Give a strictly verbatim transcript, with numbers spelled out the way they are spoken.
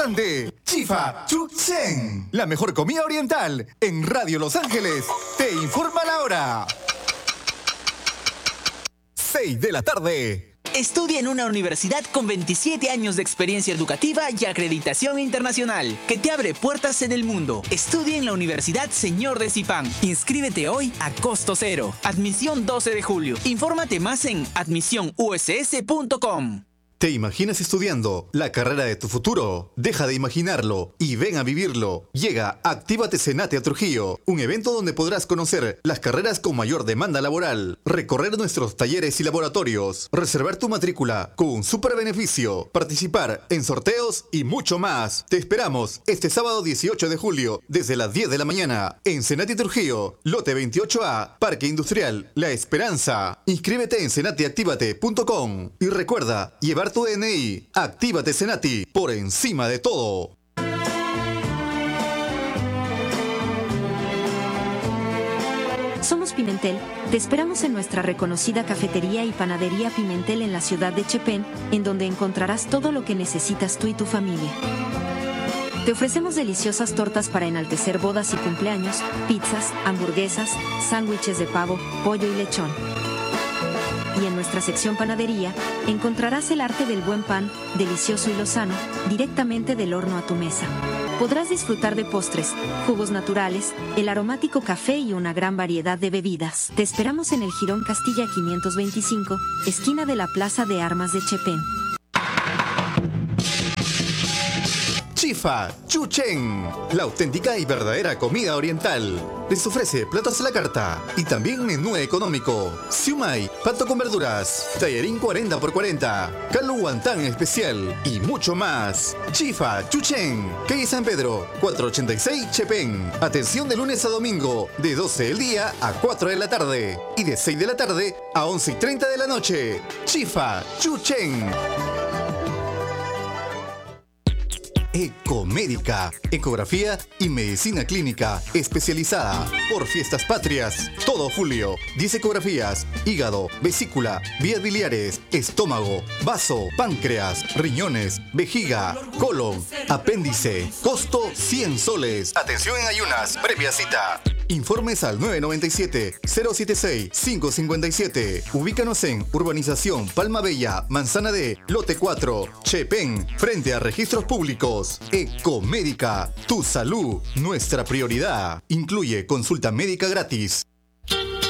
importante. Chifa Chuchen, la mejor comida oriental en Radio Los Ángeles. Te informa la hora. seis de la tarde. Estudia en una universidad con veintisiete años de experiencia educativa y acreditación internacional, que te abre puertas en el mundo. Estudia en la Universidad Señor de Zipán. Inscríbete hoy a costo cero. Admisión doce de julio. Infórmate más en admisión u s s punto com. ¿Te imaginas estudiando la carrera de tu futuro? Deja de imaginarlo y ven a vivirlo. Llega Actívate Senate a Trujillo, un evento donde podrás conocer las carreras con mayor demanda laboral, recorrer nuestros talleres y laboratorios, reservar tu matrícula con un super beneficio, participar en sorteos y mucho más. Te esperamos este sábado dieciocho de julio desde las diez de la mañana en Senate Trujillo, lote veintiocho A, Parque Industrial La Esperanza. Inscríbete en senate activate punto com y recuerda llevar tu D N I. Actívate Senati, por encima de todo. Somos Pimentel. Te esperamos en nuestra reconocida cafetería y panadería Pimentel en la ciudad de Chepén, en donde encontrarás todo lo que necesitas tú y tu familia. Te ofrecemos deliciosas tortas para enaltecer bodas y cumpleaños, pizzas, hamburguesas, sándwiches de pavo, pollo y lechón. Y en nuestra sección panadería, encontrarás el arte del buen pan, delicioso y lozano, directamente del horno a tu mesa. Podrás disfrutar de postres, jugos naturales, el aromático café y una gran variedad de bebidas. Te esperamos en el Jirón Castilla quinientos veinticinco, esquina de la Plaza de Armas de Chepén. Chifa Chuchen, la auténtica y verdadera comida oriental. Les ofrece platos a la carta y también menú económico. Siumai, pato con verduras, tallarín cuarenta por cuarenta, caldo guantán especial y mucho más. Chifa Chuchen, calle San Pedro, cuatrocientos ochenta y seis Chepén. Atención de lunes a domingo, de doce del día a cuatro de la tarde y de seis de la tarde a once y treinta de la noche. Chifa Chuchen. Ecomédica, ecografía y medicina clínica especializada por Fiestas Patrias. Todo julio, diez ecografías, hígado, vesícula, vías biliares, estómago, vaso, páncreas, riñones, vejiga, colon, apéndice. Costo cien soles. Atención en ayunas, previa cita. Informes al nueve nueve siete, cero siete seis, cinco cinco siete. Ubícanos en Urbanización Palma Bella, Manzana D, Lote cuatro, Chepén, frente a Registros Públicos. Ecomédica, tu salud, nuestra prioridad. Incluye consulta médica gratis.